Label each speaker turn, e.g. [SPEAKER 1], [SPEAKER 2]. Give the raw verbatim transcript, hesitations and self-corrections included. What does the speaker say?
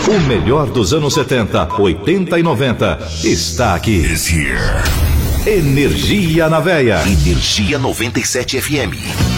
[SPEAKER 1] O melhor dos anos setenta, oitenta e noventa está aqui. Energia na Veia.
[SPEAKER 2] Energia noventa e sete F M.